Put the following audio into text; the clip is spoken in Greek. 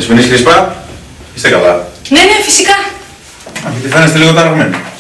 Εσμηνής Χρυσπά, είστε καλά? Ναι, ναι, φυσικά. Γιατί φαίνεστε λίγο ταραγμένοι.